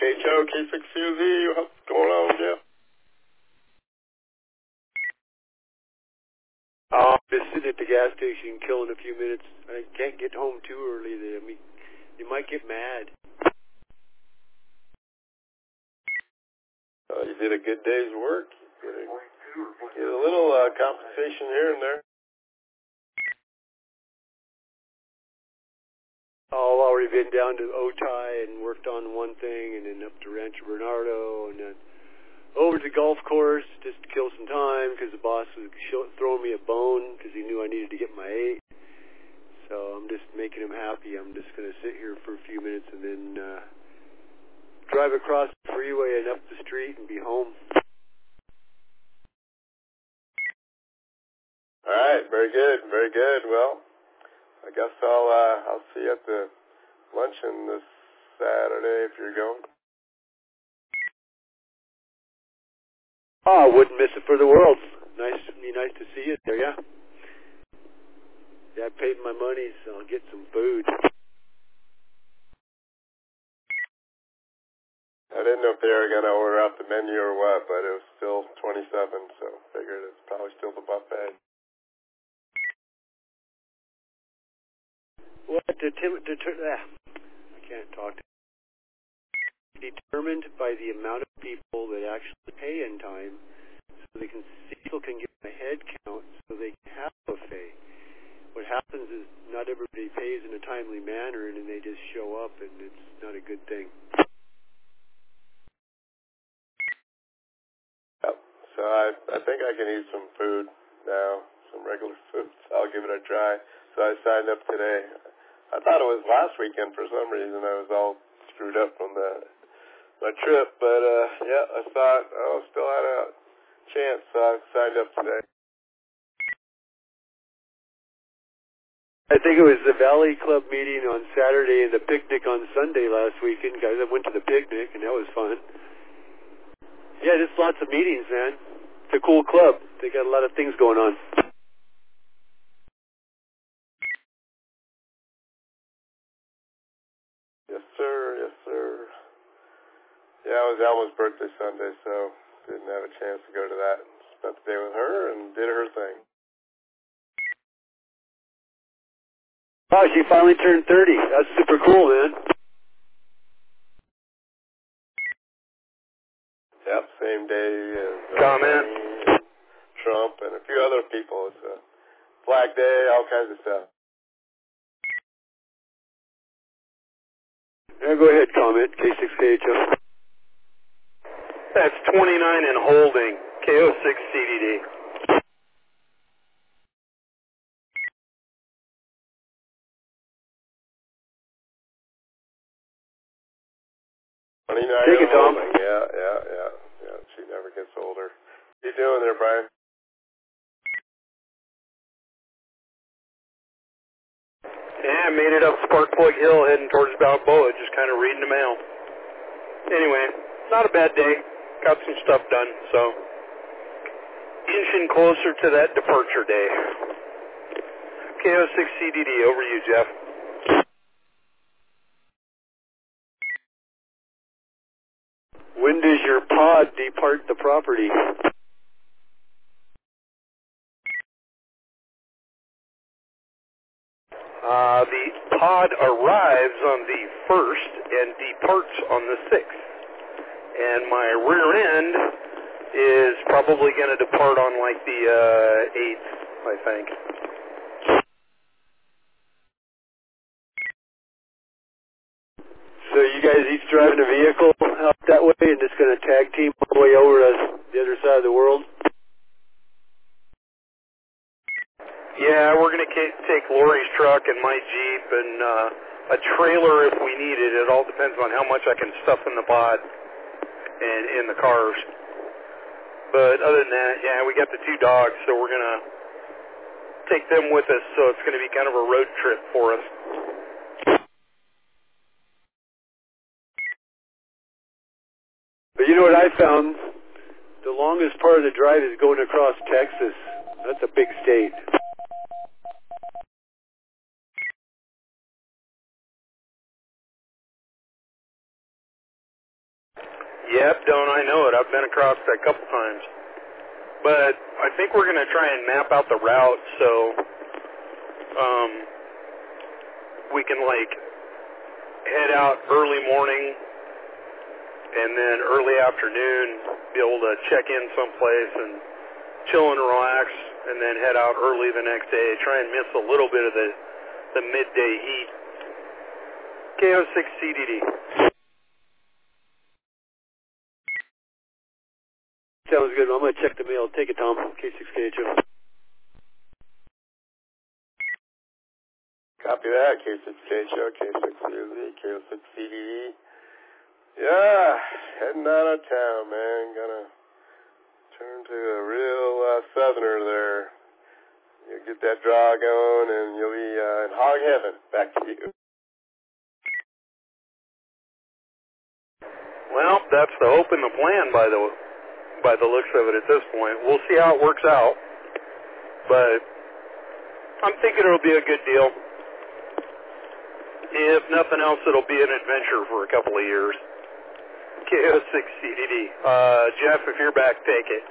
KHO, K6CZ, what's going on, Jeff? Just sitting at the gas station, killing a few minutes. I can't get home too early. You might get mad. You did a good day's work. Get a little compensation here and there. Oh, I've already been down to Otay and worked on one thing, and then up to Rancho Bernardo, and then over to the golf course just to kill some time because the boss was throwing me a bone because he knew I needed to get my 8. So I'm just making him happy. I'm just going to sit here for a few minutes and then drive across the freeway and up the street and be home. All right, very good, very good. Well, I guess I'll see you at the luncheon this Saturday if you're going. Oh, I wouldn't miss it for the world. Nice to see you there, yeah. Yeah, I paid my money, so I'll get some food. I didn't know if they were going to order out the menu or what, but it was still 27, so figured it's probably still the buffet. What I can't talk. Determined by the amount of people that actually pay in time, so people can get a head count, so they can have a buffet. What happens is not everybody pays in a timely manner, and then they just show up, and it's not a good thing. Yep. So I think I can eat some food now, some regular food. So I'll give it a try. So I signed up today. I thought it was last weekend for some reason. I was all screwed up from my trip, but yeah, I thought still had a chance, so I signed up today. I think it was the Valley Club meeting on Saturday and the picnic on Sunday last weekend. Guys, I went to the picnic, and that was fun. Yeah, just lots of meetings, man. It's a cool club. They got a lot of things going on. Yes, sir. Yes, sir. Yeah, it was Elma's birthday Sunday, so didn't have a chance to go to that. Spent the day with her and did her thing. Oh, she finally turned 30. That's super cool, man. Yep, same day as Comment. Trump and a few other people. It's a Flag Day, all kinds of stuff. Yeah, go ahead, comment. K6KHO. That's 29 and holding. KO6CDD. Take it, Tom. Yeah. She never gets older. What you doing there, Brian? Yeah, I made it up Sparkplug Hill heading towards Balboa, just kind of reading the mail. Anyway, not a bad day. Got some stuff done, so inching closer to that departure day. KO6CDD, over to you, Jeff. When does your pod depart the property? The pod arrives on the 1st and departs on the 6th. And my rear end is probably going to depart on like the 8th, I think. So you guys each driving a vehicle out that way and just going to tag team all the way over to the other side of the world? Yeah, we're going to take Lori's truck and my Jeep and a trailer if we need it. It all depends on how much I can stuff in the pod and in the cars. But other than that, yeah, we got the 2 dogs, so we're going to take them with us, so it's going to be kind of a road trip for us. But you know what I found? The longest part of the drive is going across Texas. That's a big state. Yep, don't I know it. I've been across that a couple times. But I think we're going to try and map out the route so we can, like, head out early morning and then early afternoon be able to check in someplace and chill and relax and then head out early the next day. Try and miss a little bit of the midday heat. KO6CDD. Sounds good. I'm going to check the mail. Take it, Tom. K6KHO. Copy that. K6KHO, K6COZ, KO6CDD. Yeah, heading out of town, man. Gonna turn to a real southerner there. You get that draw going, and you'll be in hog heaven. Back to you. Well, that's the hope and the plan by the looks of it at this point. We'll see how it works out, but I'm thinking it'll be a good deal. If nothing else, it'll be an adventure for a couple of years. KO6CDD. Jeff, if you're back, take it.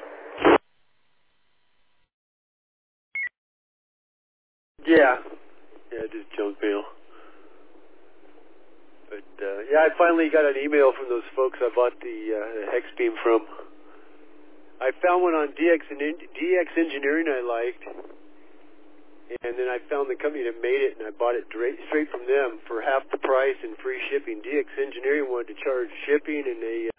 Yeah, just junk mail. But, yeah, I finally got an email from those folks I bought the hex beam from. I found one on DX Engineering I liked, and then I found the company that made it, and I bought it straight from them for half the price and free shipping. DX Engineering wanted to charge shipping, and they